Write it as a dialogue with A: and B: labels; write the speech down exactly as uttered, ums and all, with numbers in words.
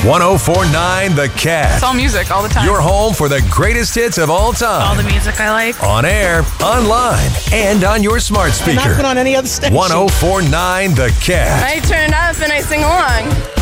A: one oh four point nine The Cat.
B: It's all music all the time.
A: Your home for the greatest hits of all time.
B: All the music I like.
A: On air, online, and on your smart speaker.
C: Not been on any other station.
A: one oh four point nine The Cat.
D: I turn it up and I sing along.